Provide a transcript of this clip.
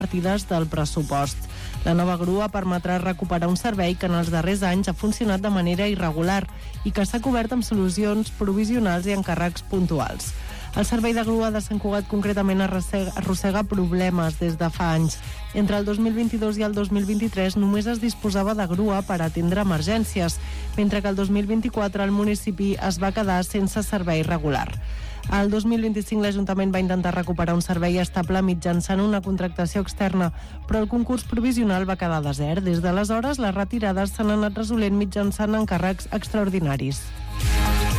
partides del pressupost. La nova grua permetrà recuperar un servei que en els darrers anys ha funcionat de manera irregular i que s'ha cobert amb solucions provisionals i encàrrecs puntuals. El servei de grua de Sant Cugat concretament arrossega problemes des de fa anys. Entre el 2022 i el 2023 només es disposava de grua per atendre emergències, mentre que el 2024 el municipi es va quedar sense servei regular. El 2025 l'Ajuntament va intentar recuperar un servei estable mitjançant una contractació externa, però el concurs provisional va quedar desert. Des d'aleshores, les retirades s'han anat resolent mitjançant encàrrecs extraordinaris.